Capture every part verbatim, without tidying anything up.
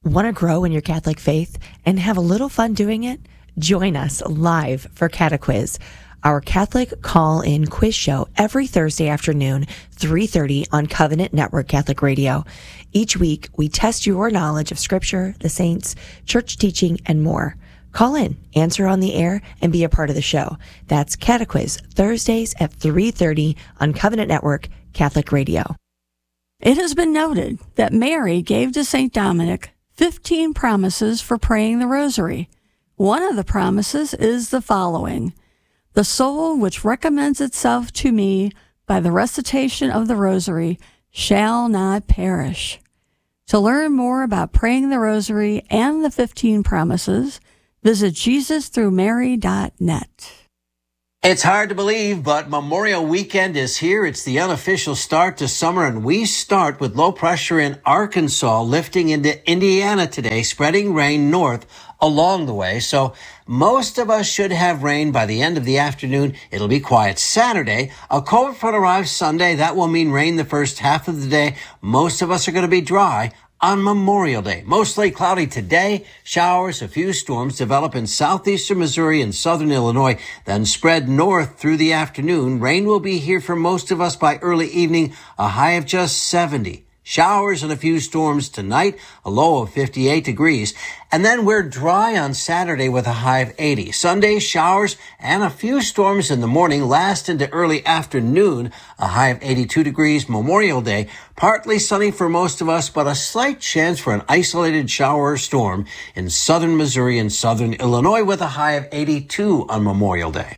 Want to grow in your Catholic faith and have a little fun doing it? Join us live for Catequiz, our Catholic call-in quiz show every Thursday afternoon, three thirty on Covenant Network Catholic Radio. Each week, we test your knowledge of Scripture, the saints, church teaching, and more. Call in, answer on the air, and be a part of the show. That's Catequiz, Thursdays at three thirty on Covenant Network Catholic Radio. It has been noted that Mary gave to Saint Dominic fifteen promises for praying the rosary. One of the promises is the following: the soul which recommends itself to me by the recitation of the rosary shall not perish. To learn more about praying the rosary and the fifteen promises, visit Jesus through Mary dot net. It's hard to believe, but Memorial Weekend is here. It's the unofficial start to summer, and we start with low pressure in Arkansas lifting into Indiana today, spreading rain north along the way. So most of us should have rain by the end of the afternoon. It'll be quiet Saturday. A cold front arrives Sunday. That will mean rain the first half of the day. Most of us are going to be dry on Memorial Day. Mostly cloudy today. Showers, a few storms develop in southeastern Missouri and southern Illinois, then spread north through the afternoon. Rain will be here for most of us by early evening, a high of just seventy. Showers and a few storms tonight, a low of fifty-eight degrees. And then we're dry on Saturday with a high of eighty. Sunday, showers and a few storms in the morning, last into early afternoon, a high of eighty-two degrees. Memorial Day, partly sunny for most of us, but a slight chance for an isolated shower or storm in southern Missouri and southern Illinois with a high of eighty-two on Memorial Day.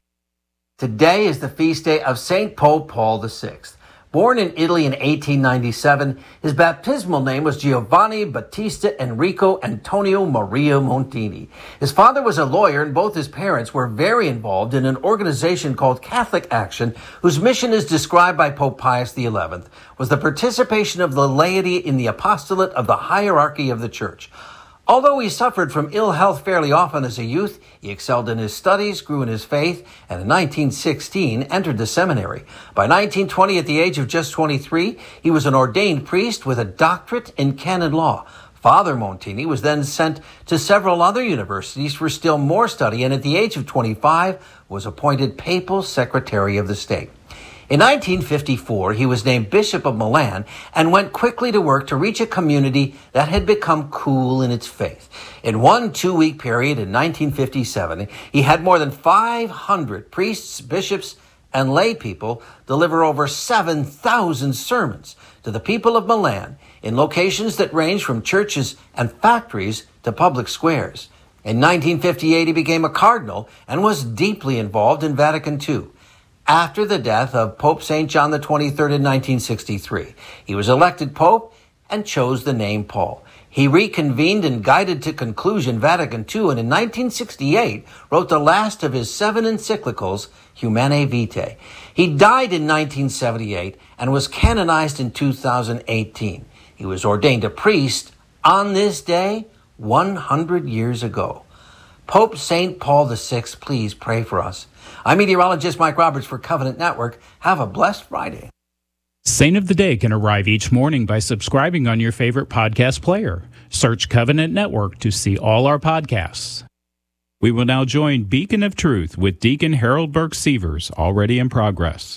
Today is the feast day of Saint Pope Paul the Sixth. Born in Italy in eighteen ninety-seven, his baptismal name was Giovanni Battista Enrico Antonio Maria Montini. His father was a lawyer, and both his parents were very involved in an organization called Catholic Action, whose mission is described by Pope Pius the Eleventh, was the participation of the laity in the apostolate of the hierarchy of the Church. Although he suffered from ill health fairly often as a youth, he excelled in his studies, grew in his faith, and in nineteen sixteen entered the seminary. By nineteen twenty, at the age of just twenty-three, he was an ordained priest with a doctorate in canon law. Father Montini was then sent to several other universities for still more study, and at the age of twenty-five was appointed papal secretary of the state. In nineteen fifty-four, he was named Bishop of Milan and went quickly to work to reach a community that had become cool in its faith. In one two-week period in nineteen fifty-seven, he had more than five hundred priests, bishops, and lay people deliver over seven thousand sermons to the people of Milan in locations that range from churches and factories to public squares. In nineteen fifty-eight, he became a cardinal and was deeply involved in Vatican Two. After the death of Pope Saint John the twenty-third in nineteen sixty-three, he was elected Pope and chose the name Paul. He reconvened and guided to conclusion Vatican Two, and in nineteen sixty-eight wrote the last of his seven encyclicals, Humanae Vitae. He died in nineteen seventy-eight and was canonized in two thousand eighteen. He was ordained a priest on this day one hundred years ago. Pope Saint Paul the Sixth, please pray for us. I'm meteorologist Mike Roberts for Covenant Network. Have a blessed Friday. Saint of the Day can arrive each morning by subscribing on your favorite podcast player. Search Covenant Network to see all our podcasts. We will now join Beacon of Truth with Deacon Harold Burke-Sievers, already in progress.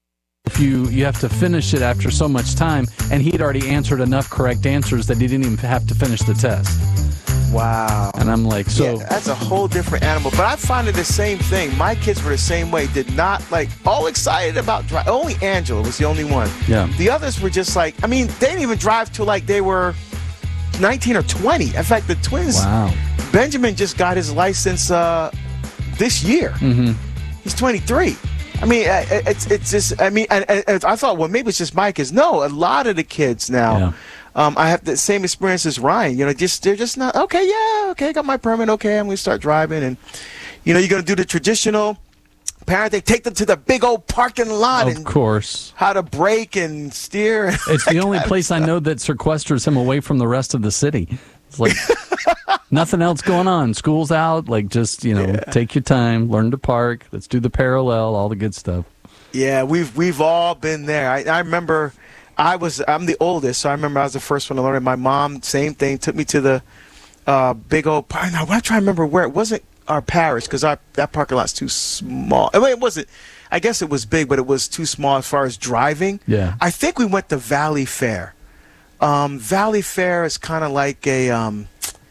If you, you have to finish it after so much time, and he'd already answered enough correct answers that he didn't even have to finish the test. Wow. And I'm like, so... Yeah, that's a whole different animal. But I find it the same thing. My kids were the same way. Did not, like, all excited about driving. Only Angela was the only one. Yeah. The others were just like, I mean, they didn't even drive till, like, they were nineteen or twenty. In fact, the twins... Wow. Benjamin just got his license uh, this year. Mm-hmm. He's twenty-three. I mean, it's it's just, I mean, and, and I thought, well, maybe it's just my kids. No, a lot of the kids now... Yeah. Um, I have the same experience as Ryan. You know, just they're just not okay. Yeah, okay, got my permit. Okay, I'm gonna start driving, and you know, you're gonna do the traditional parent. They take them to the big old parking lot. Of and course, how to brake and steer. It's the only place I know that sequesters him away from the rest of the city. It's like nothing else going on. School's out. Like, just you know, yeah. Take your time, learn to park. Let's do the parallel, all the good stuff. Yeah, we've we've all been there. I, I remember. I was I'm the oldest, so I remember I was the first one to learn it. My mom, same thing, took me to the uh, big old park. Now, I'm trying to remember where it wasn't our parish because our that parking lot's too small. I mean, it wasn't. I guess it was big, but it was too small as far as driving. Yeah. I think we went to Valley Fair. Um, Valley Fair is kind of like a, um,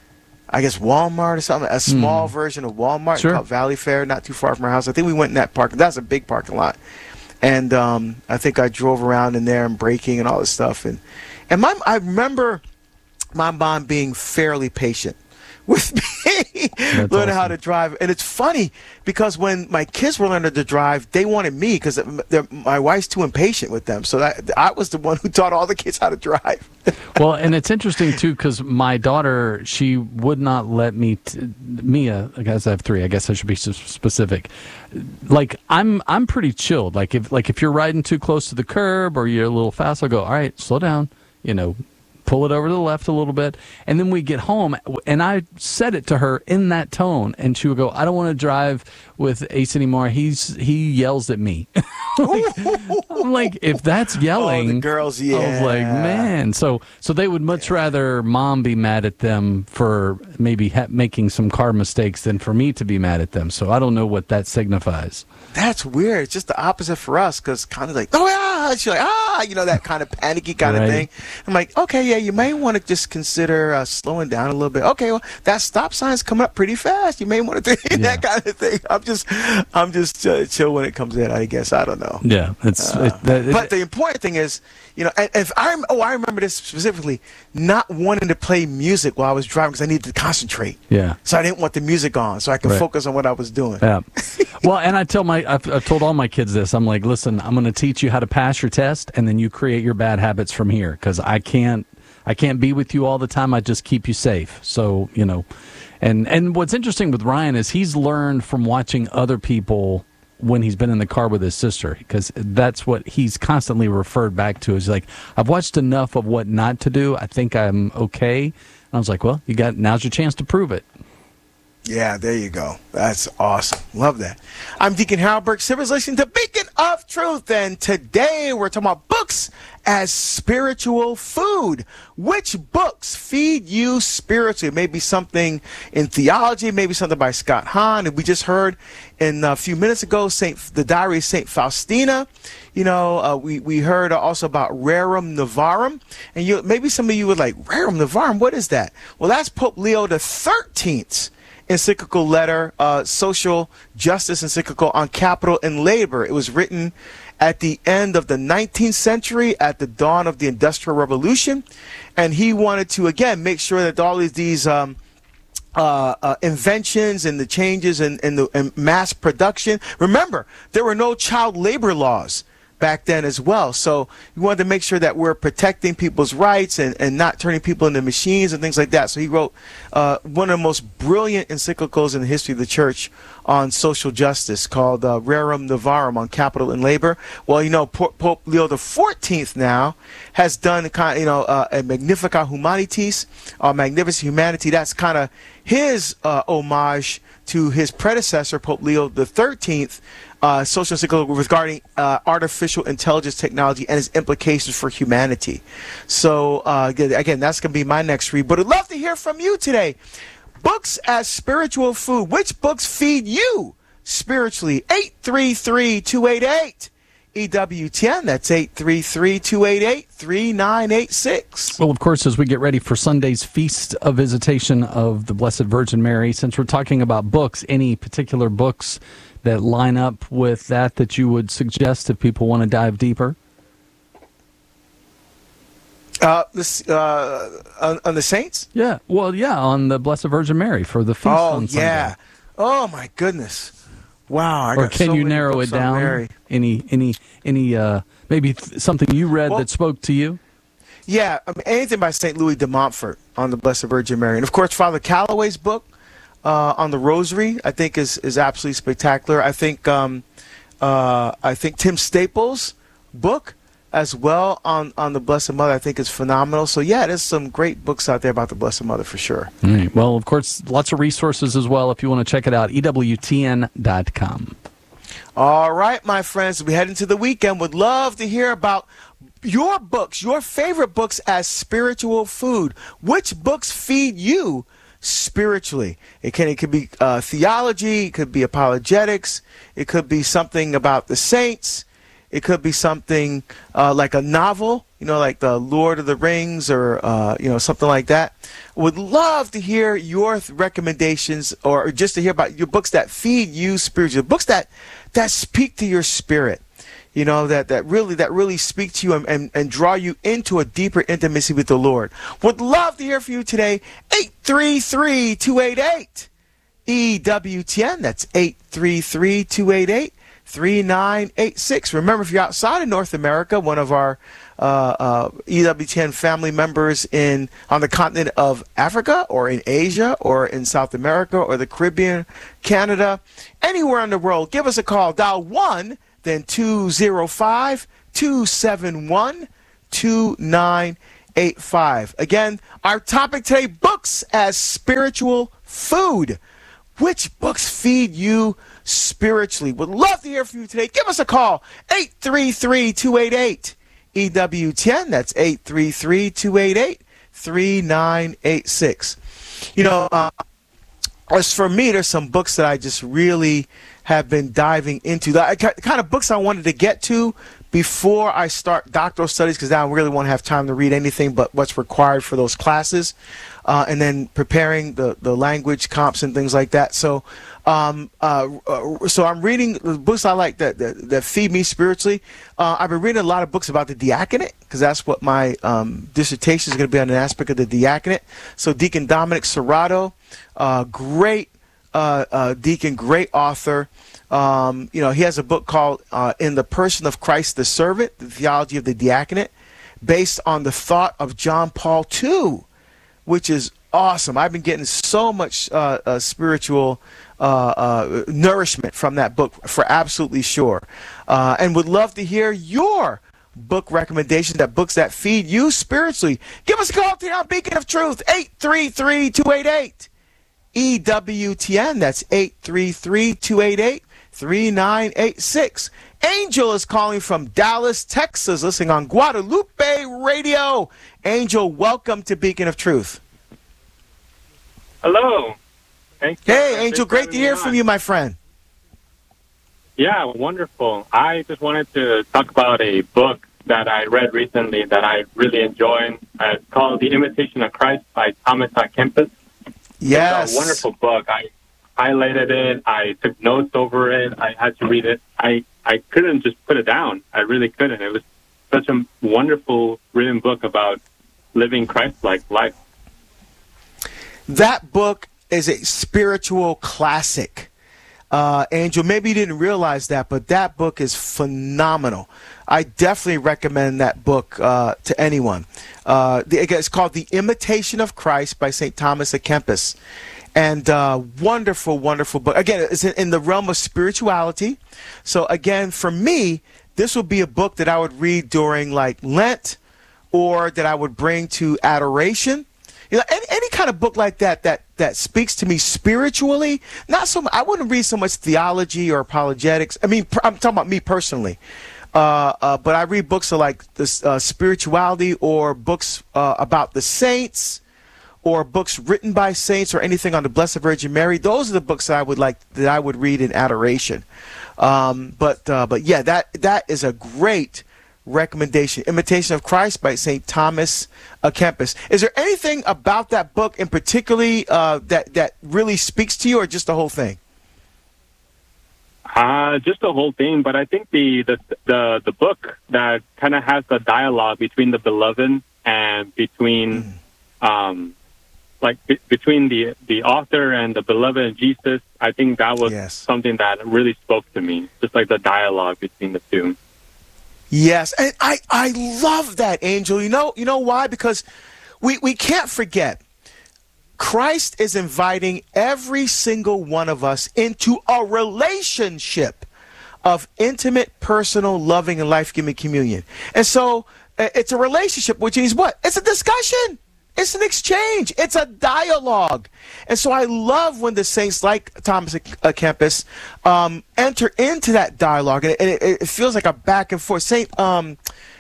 I guess Walmart or something, a small mm. version of Walmart sure. called Valley Fair, not too far from our house. I think we went in that park. That's a big parking lot. And um, I think I drove around in there and braking and all this stuff. And and my I remember my mom being fairly patient with me, learning awesome. how to drive. And it's funny because when my kids were learning to drive, they wanted me because my wife's too impatient with them. So that, I was the one who taught all the kids how to drive. Well, and it's interesting, too, because my daughter, she would not let me, t- Mia, I guess I have three, I guess I should be specific. Like, I'm I'm pretty chilled. Like if, like, if you're riding too close to the curb or you're a little fast, I'll go, all right, slow down, you know, pull it over to the left a little bit. And then we get home, and I said it to her in that tone, and she would go, I don't want to drive with Ace anymore. He's He yells at me. like, I'm like, if that's yelling. Oh, the girls, yeah. I was like, man. So so they would much rather mom be mad at them for maybe ha- making some car mistakes than for me to be mad at them. So I don't know what that signifies. That's weird. It's just the opposite for us because kind of like, oh, yeah. She's like, ah, you know, that kind of panicky kind right. of thing. I'm like, okay, yeah, you may want to just consider uh, slowing down a little bit. Okay, well, that stop sign's coming up pretty fast. You may want to do yeah. that kind of thing. I'm just, I'm just uh, chill when it comes in, I guess. I don't know. Yeah. It's, uh, it, that, it, but the important thing is, you know, and if I, oh, I remember this specifically, not wanting to play music while I was driving because I needed to concentrate. Yeah. So I didn't want the music on so I could right. focus on what I was doing. Yeah. Well, and I tell my, I've, I've told all my kids this. I'm like, listen, I'm going to teach you how to pass your test, and then you create your bad habits from here because I can't, I can't be with you all the time. I just keep you safe. So, you know, and, and what's interesting with Ryan is he's learned from watching other people when he's been in the car with his sister, because that's what he's constantly referred back to. Is like, I've watched enough of what not to do. I think I'm okay. And I was like, well, you got, now's your chance to prove it. Yeah, there you go. That's awesome. Love that. I'm Deacon Harold Burke Simmons, listening to Beacon of Truth, and today we're talking about books as spiritual food. Which books feed you spiritually? Maybe something in theology, maybe something by Scott Hahn. And we just heard in a few minutes ago, Saint the Diary of Saint Faustina. You know, uh, we, we heard also about Rerum Novarum. And you maybe some of you would like, Rerum Novarum, what is that? Well, that's Pope Leo the thirteenth's encyclical letter, uh, social justice encyclical on capital and labor. It was written at the end of the nineteenth century, at the dawn of the Industrial Revolution. And he wanted to, again, make sure that all of these um, uh, uh, inventions and the changes in, in the in mass production. Remember, there were no child labor laws back then as well. So he wanted to make sure that we're protecting people's rights and, and not turning people into machines and things like that. So he wrote uh, one of the most brilliant encyclicals in the history of the church on social justice called uh, Rerum Novarum on capital and labor. Well, you know, Pope, Pope Leo the fourteenth now has done kind of, you know, uh, a Magnificat Humanitas, uh, Magnificent Humanity. That's kind of his uh, homage to his predecessor, Pope Leo the thirteenth, Uh, social encyclical regarding uh, artificial intelligence technology and its implications for humanity. So, uh, again, that's going to be my next read. But I'd love to hear from you today. Books as spiritual food. Which books feed you spiritually? eight three three, two eight eight, E W T N. That's eight three three, two eight eight, three nine eight six. Well, of course, as we get ready for Sunday's Feast of Visitation of the Blessed Virgin Mary, since we're talking about books, any particular books that line up with that that you would suggest if people want to dive deeper? Uh, this uh, on, on the saints? Yeah. Well, yeah, on the Blessed Virgin Mary for the feast oh, on Sunday. yeah. Oh, my goodness. Wow. I or got can so you many narrow books it down? on Mary. Any, any, any, uh, maybe th- something you read well, that spoke to you? Yeah, I mean, anything by Saint Louis de Montfort on the Blessed Virgin Mary. And, of course, Father Calloway's book, Uh, on the Rosary, I think is is absolutely spectacular. I think um, uh, I think Tim Staples' book as well on, on the Blessed Mother, I think is phenomenal. So yeah, there's some great books out there about the Blessed Mother for sure. All right. Well, of course, lots of resources as well if you want to check it out. E W T N dot com. All right, my friends, we head into the weekend. Would love to hear about your books, your favorite books as spiritual food. Which books feed you spiritually? It can it could be uh, theology, it could be apologetics, it could be something about the saints, it could be something uh, like a novel, you know, like the Lord of the Rings or uh, you know, something like that. Would love to hear your th- recommendations, or just to hear about your books that feed you spiritually, books that that speak to your spirit. You know, that, that really that really speak to you and, and, and draw you into a deeper intimacy with the Lord. Would love to hear from you today. eight three three, two eight eight, E W T N. That's eight three three, two eight eight, three nine eight six. Remember, if you're outside of North America, one of our uh, uh, E W T N family members in on the continent of Africa or in Asia or in South America or the Caribbean, Canada, anywhere in the world, give us a call. Dial one, then two zero five, two seven one, two nine eight five. Again, our topic today, books as spiritual food. Which books feed you spiritually? Would love to hear from you today. Give us a call, eight three three, two eight eight, E W T N. That's eight three three, two eight eight, three nine eight six. You know, uh, as for me, there's some books that I just really have been diving into. The kind of books I wanted to get to before I start doctoral studies, because now I really won't have time to read anything but what's required for those classes, uh, and then preparing the, the language comps and things like that. So um, uh, uh, so I'm reading the books I like that, that, that feed me spiritually. Uh, I've been reading a lot of books about the diaconate, because that's what my um, dissertation is going to be on, an aspect of the diaconate. So Deacon Dominic Serrato, uh, great uh, uh, deacon, great author. Um, you know, he has a book called uh, In the Person of Christ the Servant, the Theology of the Diaconate, based on the thought of John Paul the Second, which is awesome. I've been getting so much uh, uh, spiritual uh, uh, nourishment from that book, for absolutely sure. Uh, and would love to hear your book recommendations, that books that feed you spiritually. Give us a call today on Beacon of Truth, eight three three, two eight eight, E W T N. That's eight three three, two eight eight, three nine eight six. Angel is calling from Dallas, Texas, listening on Guadalupe Radio. Angel, welcome to Beacon of Truth. Hello. Thanks hey, Angel, great to hear from you, my friend. Yeah, wonderful. I just wanted to talk about a book that I read recently that I really enjoy. Uh, it's called The Imitation of Christ by Thomas A. Kempis. Yes. It's a wonderful book. I highlighted it. I took notes over it. I had to read it. I, I couldn't just put it down. I really couldn't. It was such a wonderful written book about living Christ-like life. That book is a spiritual classic. Uh, Angel, maybe you didn't realize that, but that book is phenomenal. I definitely recommend that book uh, to anyone. Uh, the, it's called The Imitation of Christ by Saint Thomas A. Kempis. And uh, wonderful, wonderful book. Again, it's in, in the realm of spirituality. So again, for me, this would be a book that I would read during like Lent, or that I would bring to adoration. You know, any, any kind of book like that, that that speaks to me spiritually. Not so much, I wouldn't read so much theology or apologetics. I mean, I'm talking about me personally. Uh, uh, but I read books of like this uh, spirituality, or books uh, about the saints, or books written by saints, or anything on the Blessed Virgin Mary. Those are the books that I would like, that I would read in adoration. Um, but uh, but yeah, that that is a great recommendation. Imitation of Christ by Saint Thomas A. Kempis. Is there anything about that book in particularly uh, that that really speaks to you, or just the whole thing? Uh, just the whole thing, but I think the the the, the book that kind of has the dialogue between the beloved and between, mm. um, like be, between the the author and the beloved and Jesus. I think that was yes. something that really spoke to me. Just like the dialogue between the two. Yes, and I, I love that, Angel. You know, you know why? Because we, we can't forget, Christ is inviting every single one of us into a relationship of intimate, personal, loving, and life-giving communion. And so it's a relationship, which is what? It's a discussion. It's an exchange. It's a dialogue. And so I love when the saints like Thomas A. Kempis um, enter into that dialogue. And it, it, it feels like a back and forth. Saint um,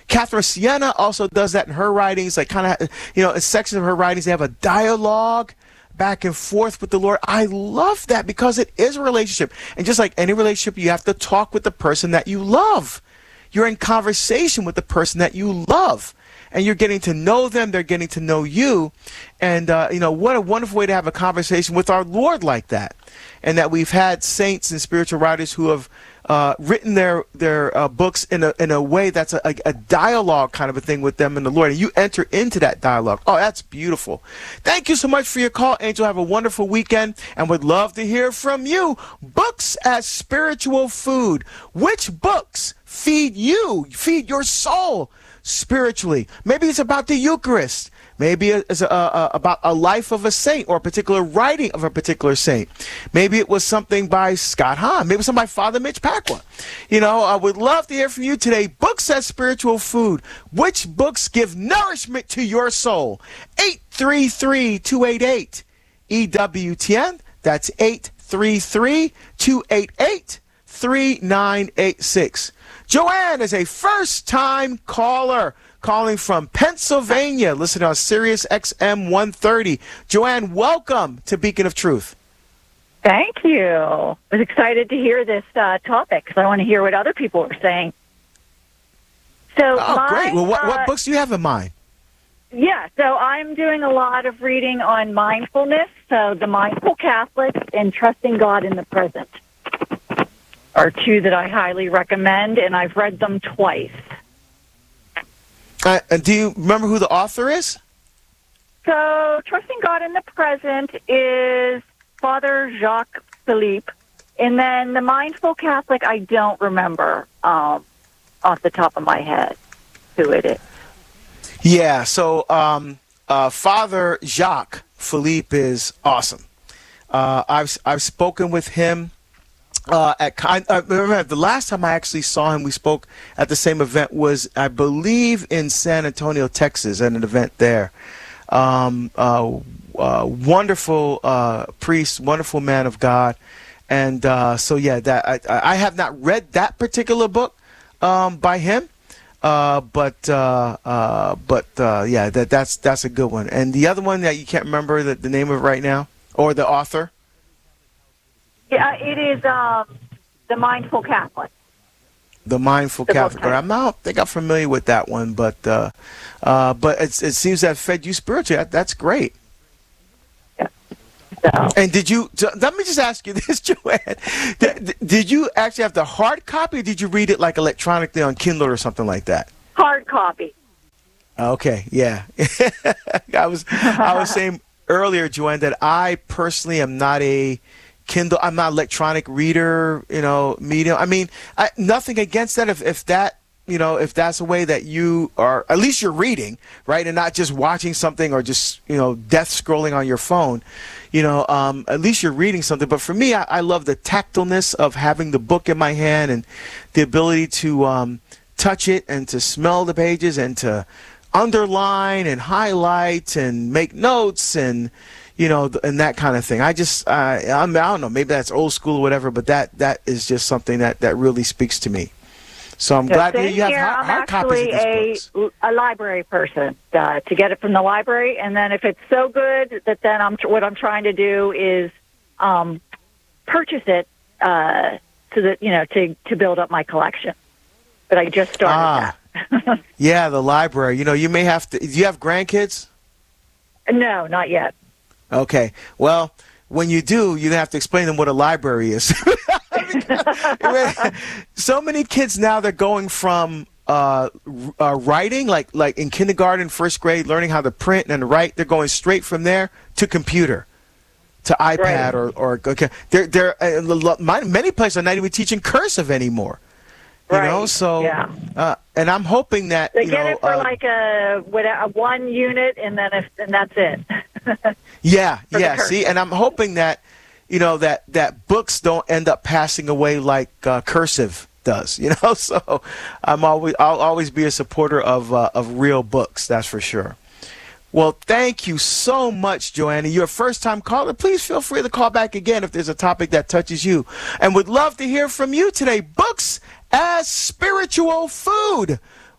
Catherine Sienna also does that in her writings, like kind of, you know, in sections of her writings, they have a dialogue back and forth with the Lord. I love that because it is a relationship. And just like any relationship, you have to talk with the person that you love. You're in conversation with the person that you love. And you're getting to know them. They're getting to know you. And, uh, you know, what a wonderful way to have a conversation with our Lord like that. And that we've had saints and spiritual writers who have uh, written their their uh, books in a in a way that's a, a, a dialogue kind of a thing with them and the Lord. And you enter into that dialogue. Oh, that's beautiful. Thank you so much for your call, Angel. Have a wonderful weekend and would love to hear from you. Books as spiritual food. Which books feed you, feed your soul spiritually? Maybe it's about the Eucharist. Maybe it's a, a, about a life of a saint or a particular writing of a particular saint. Maybe it was something by Scott Hahn. Maybe something by Father Mitch Pacwa. You know, I would love to hear from you today. Books as spiritual food. Which books give nourishment to your soul? eight three three, two eight eight, E W T N. That's eight three three, two eight eight, three nine eight six. Joanne is a first-time caller calling from Pennsylvania, listening on Sirius X M one thirty. Joanne, welcome to Beacon of Truth. Thank you. I was excited to hear this uh, topic because I want to hear what other people are saying. So, oh, my, great. Well, what, uh, what books do you have in mind? Yeah, so I'm doing a lot of reading on mindfulness, so The Mindful Catholic and Trusting God in the Present are two that I highly recommend, and I've read them twice. Uh, and do you remember who the author is? So, Trusting God in the Present is Father Jacques Philippe, and then The Mindful Catholic, I don't remember um, off the top of my head who it is. Yeah, so um, uh, Father Jacques Philippe is awesome. Uh, I've I've spoken with him. Uh, at I remember the last time I actually saw him, we spoke at the same event was, I believe, in San Antonio, Texas, at an event there. Um, uh, uh, wonderful uh, priest, wonderful man of God, and uh, so yeah, that I, I have not read that particular book um, by him, uh, but uh, uh, but uh, yeah, that that's that's a good one. And the other one that you can't remember the, the name of it right now, or the author. Yeah, it is um, The Mindful Catholic. The Mindful the Catholic. I'm not, I don't think I'm familiar with that one, but uh, uh, but it's, it seems that fed you spiritually. That, that's great. Yeah. So. And did you? So let me just ask you this, Joanne. Did, did you actually have the hard copy, or did you read it like electronically on Kindle or something like that? Hard copy. Okay. Yeah. I was I was saying earlier, Joanne, that I personally am not a Kindle, I'm not an electronic reader, you know, medium. I mean, I, nothing against that. If, if that, you know, if that's a way that you are, at least you're reading, right, and not just watching something or just, you know, death scrolling on your phone, you know, um, at least you're reading something. But for me, I, I love the tactileness of having the book in my hand and the ability to um, touch it and to smell the pages and to underline and highlight and make notes and, you know, and that kind of thing. I just, uh, I'm, I don't know, maybe that's old school or whatever, but that, that is just something that, that really speaks to me. So I'm yeah, glad that you have here, hard, I'm hard copies of these actually books. a, a library person uh, to get it from the library, and then if it's so good that then I'm what I'm trying to do is um, purchase it uh, so that you know to to build up my collection. But I just started ah, that. Yeah, the library. You know, you may have to. Do you have grandkids? No, not yet. Okay. Well, when you do, you have to explain them what a library is. So many kids now, they're going from uh, uh, writing, like like in kindergarten, first grade, learning how to print and write. They're going straight from there to computer, to iPad, right. or or okay. They're they're uh, many places are not even teaching cursive anymore. You right. know, so yeah. uh, and I'm hoping that they you get know, it for uh, like a, a one unit, and then if and that's it. Yeah, for yeah. See, and I'm hoping that, you know, that, that books don't end up passing away like uh, cursive does. You know, so I'm always I'll always be a supporter of uh, of real books. That's for sure. Well, thank you so much, Joanna. You're a first-time caller. Please feel free to call back again if there's a topic that touches you, and would love to hear from you today. Books as spiritual food.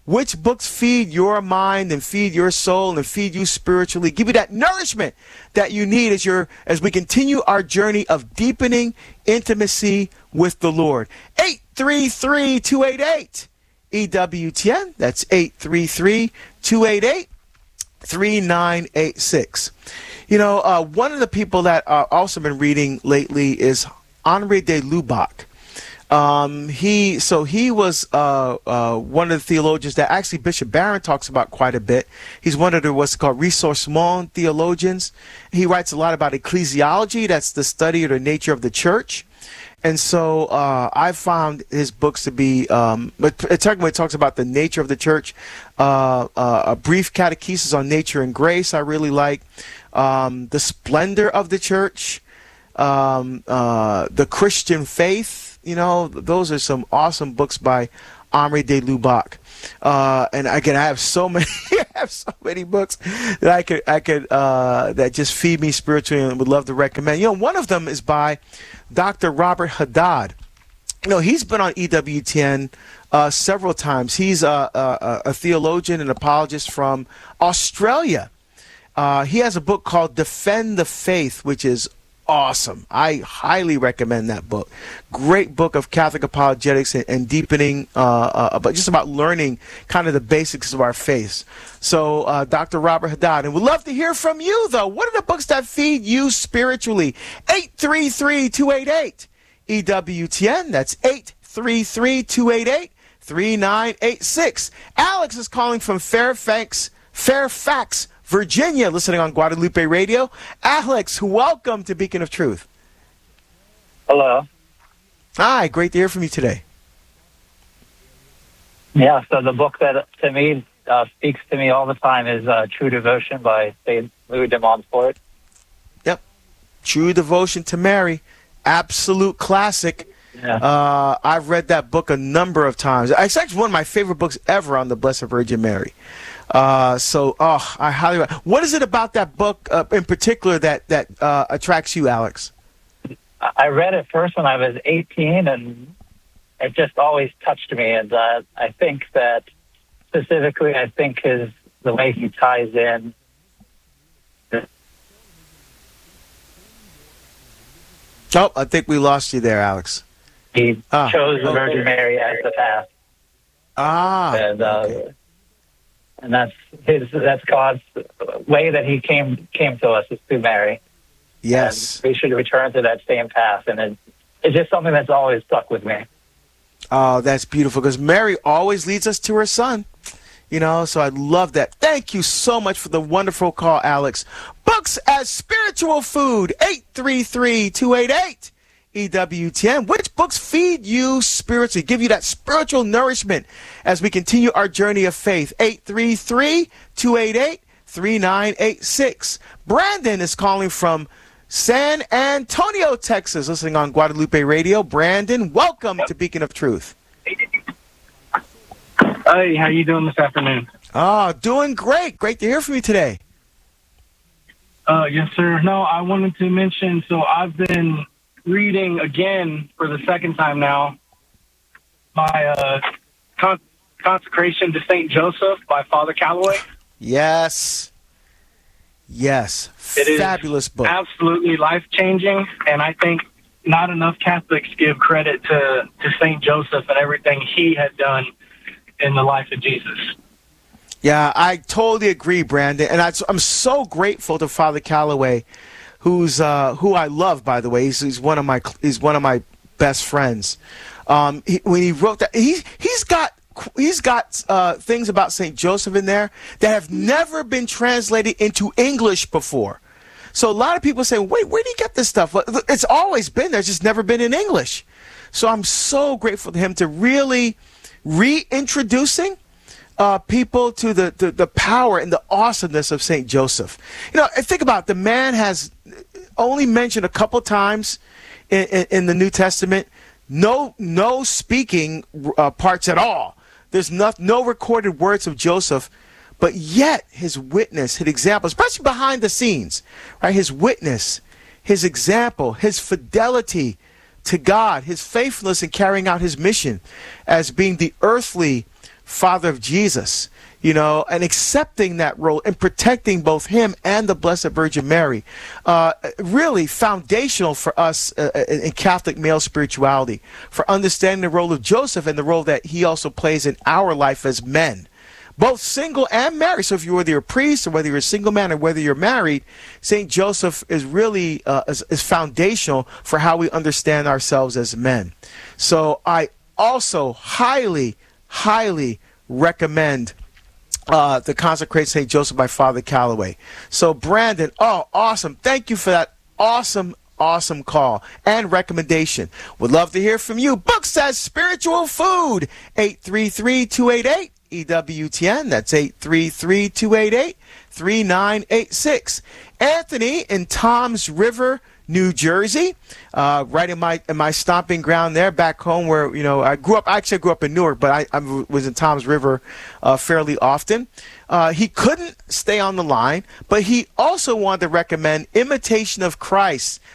Which books feed your mind and feed your soul and feed you spiritually, give you that nourishment that you need as you're, as we continue our journey of deepening intimacy with the Lord. eight three three, two eight eight, E W T N. That's eight three three, two eight eight, three nine eight six. You know, uh, one of the people that I've also been reading lately is Henri de Lubac. Um, he so he was uh, uh, one of the theologians that actually Bishop Barron talks about quite a bit. He's one of the what's called ressourcement theologians. He writes a lot about ecclesiology. That's the study of the nature of the church. And so uh, I found his books to be, um, particularly it talks about the nature of the church, uh, uh, a brief catechesis on nature and grace I really like, um, the splendor of the church, um, uh, the Christian faith. You know, those are some awesome books by Henri de Lubac. Uh, and again, I have so many, I have so many books that I could, I could, uh, that just feed me spiritually and would love to recommend. You know, one of them is by Doctor Robert Haddad. You know, he's been on E W T N uh, several times. He's a, a, a theologian and apologist from Australia. Uh, he has a book called Defend the Faith, which is awesome. I highly recommend that book. Great book of Catholic apologetics and, and deepening, uh, uh, but just about learning kind of the basics of our faith. So, uh, Doctor Robert Haddad, and we'd love to hear from you, though. What are the books that feed you spiritually? eight three three, two eight eight, E W T N. That's eight three three, two eight eight, three nine eight six. Alex is calling from Fairfax, Fairfax, Virginia, listening on Guadalupe Radio. Alex, welcome to Beacon of Truth. Hello. Hi, great to hear from you today. Yeah, so the book that, to me, uh, speaks to me all the time is uh, True Devotion by Saint Louis de Montfort. Yep. True Devotion to Mary. Absolute classic. Yeah. Uh, I've read that book a number of times. It's actually one of my favorite books ever on the Blessed Virgin Mary. Uh, so, oh, I highly. What is it about that book uh, in particular that that uh, attracts you, Alex? I read it first when I was eighteen, and it just always touched me. And uh, I think that specifically, I think his the way he ties in. Oh, I think we lost you there, Alex. He ah, chose the okay. Virgin Mary as the path. Ah, and, uh, okay. And that's his. That's God's way that He came came to us is through Mary. Yes, and we should return to that same path, and it, it's just something that's always stuck with me. Oh, that's beautiful because Mary always leads us to her Son. You know, so I love that. Thank you so much for the wonderful call, Alex. Books as spiritual food. eight three three, two eight eight, E W T N. Which books feed you spiritually, give you that spiritual nourishment as we continue our journey of faith? eight three three, two eight eight, three nine eight six. Brandon is calling from San Antonio, Texas, listening on Guadalupe Radio. Brandon, welcome to Beacon of Truth. Hey, how you doing this afternoon? Oh, doing great. Great to hear from you today. Uh, yes, sir. No, I wanted to mention, so I've been reading again for the second time now my uh, con- Consecration to Saint Joseph by Father Calloway. Yes. Yes. It Fabulous is book. Absolutely life-changing, and I think not enough Catholics give credit to, to Saint Joseph and everything he had done in the life of Jesus. Yeah, I totally agree, Brandon. And I, I'm so grateful to Father Calloway, who's uh, who I love, by the way. He's, he's one of my he's one of my best friends. Um, he, when he wrote that, he he's got he's got uh, things about Saint Joseph in there that have never been translated into English before. So a lot of people say, "Wait, where did he get this stuff?" It's always been there, it's just never been in English. So I'm so grateful to him to really reintroducing uh, people to the, the, the power and the awesomeness of Saint Joseph. You know, think about it. The man has only mentioned a couple times in, in, in the New Testament, no no speaking uh, parts at all. There's no, no recorded words of Joseph, but yet his witness, his example, especially behind the scenes, right? His witness, his example, his fidelity to God, his faithfulness in carrying out his mission as being the earthly father of Jesus, you know, and accepting that role and protecting both him and the Blessed Virgin Mary, uh, really foundational for us uh, in Catholic male spirituality, for understanding the role of Joseph and the role that he also plays in our life as men, both single and married. So if you're whether you're a priest or whether you're a single man or whether you're married, Saint Joseph is really uh, is, is foundational for how we understand ourselves as men. So I also highly, highly recommend uh, the Consecrated Saint Joseph by Father Calloway. So Brandon, oh, awesome. Thank you for that awesome Awesome call and recommendation. Would love to hear from you. Books as Spiritual Food, eight three three, two eight eight, E W T N. That's eight three three, two eight eight, three nine eight six. Anthony in Toms River, New Jersey, uh, right in my in my stomping ground there, back home where, you know, I grew up. Actually, I grew up in Newark, but I, I was in Toms River uh, fairly often. Uh, he couldn't stay on the line, but he also wanted to recommend Imitation of Christ